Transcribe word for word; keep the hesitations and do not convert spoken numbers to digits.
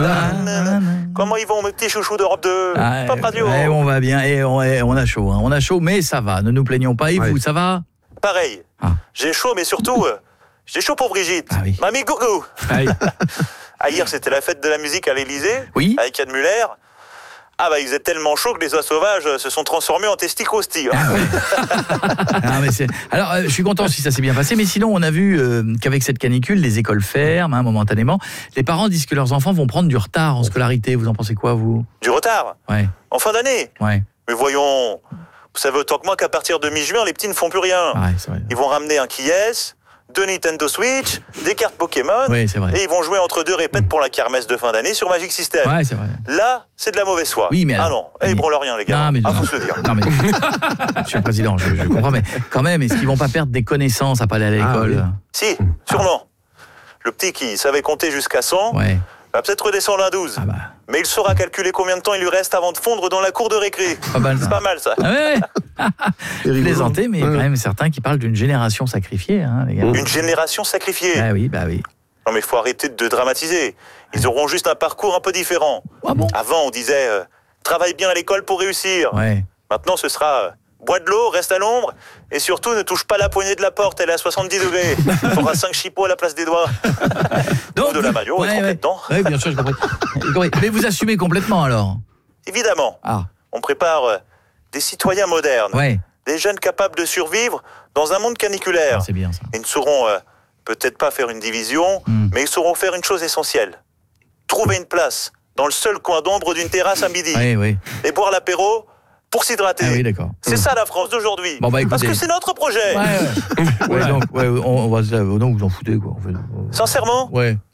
Comment ils vont, mes petits chouchous d'Europe deux? Ah, Pop Radio. ouais, on va bien, et on, et on a chaud, hein. On a chaud, mais ça va, ne nous plaignons pas. Et Ouais. vous, ça va? Pareil. Ah. J'ai chaud, mais surtout, euh, j'ai chaud pour Brigitte. Ah oui. Mamie Gougou. Ah, oui. Ah, hier, c'était la fête de la musique à l'Élysée. Oui. Avec Yann Muller. Ah bah, ils étaient tellement chauds que les oies sauvages euh, se sont transformés en testicosti. Hein. Ah, mais c'est... Alors, euh, je suis content si ça s'est bien passé, mais sinon, on a vu euh, qu'avec cette canicule, les écoles ferment, hein, momentanément. Les parents disent que leurs enfants vont prendre du retard en scolarité. Vous en pensez quoi, vous? Du retard. Ouais, En fin d'année. ouais, Mais voyons, vous savez autant que moi qu'à partir de mi-juin, les petits ne font plus rien. ouais, c'est vrai. Ils vont ramener un Kies, deux Nintendo Switch, des cartes Pokémon, Oui, c'est vrai. et ils vont jouer entre deux répètes pour la kermesse de fin d'année sur Magic System. Ouais, c'est vrai. Là, c'est de la mauvaise foi. Oui, mais ah alors- non, eh, ils mais- branlent rien, les gars. Non, mais- ah, faut se le dire. Non, mais... Monsieur le Président, je, je comprends, mais quand même, est-ce qu'ils vont pas perdre des connaissances à pas aller à l'école? Ah, Si, sûrement. Le petit qui savait compter jusqu'à cent Ouais, va peut-être redescendre à douze. ah bah, Mais il saura calculer combien de temps il lui reste avant de fondre dans la cour de récré. pas mal, ça. C'est pas mal, ça. Ah ouais, ouais. C'est rigolo. Plaisanter, mais il y a Ouais. quand même certains qui parlent d'une génération sacrifiée, hein, les gars. Une génération sacrifiée. Ah oui, bah oui. Non, mais il faut arrêter de dramatiser. Ils auront juste un parcours un peu différent. Ah bon? Avant, on disait euh, travaille bien à l'école pour réussir. Ouais. Maintenant, ce sera euh, bois de l'eau, reste à l'ombre, et surtout, ne touche pas la poignée de la porte, elle est à soixante-dix degrés. Il faudra cinq chipots à la place des doigts. Ou de la maillot, et tremper dedans. Oui, bien sûr, j'ai compris. J'ai compris. Mais vous assumez complètement, alors? Évidemment, Ah, on prépare euh, des citoyens modernes, ouais. des jeunes capables de survivre dans un monde caniculaire. Ah, c'est bien, ça. Ils ne sauront euh, peut-être pas faire une division, Mm. mais ils sauront faire une chose essentielle. Trouver une place dans le seul coin d'ombre d'une terrasse à midi. Oui, oui. Et boire l'apéro pour s'hydrater. Ah oui, d'accord. C'est ça la France d'aujourd'hui. Bon, bah, écoutez. Parce que c'est notre projet. Ouais, ouais. Ouais, donc, ouais, on, on va se... Non, vous en foutez, quoi. En fait. Sincèrement, Ouais.